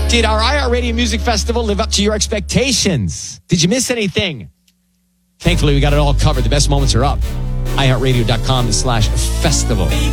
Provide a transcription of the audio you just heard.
Did our iHeartRadio Music Festival live up to your expectations? Did you miss anything? Thankfully, we got it all covered. The best moments are up. iHeartRadio.com/festival.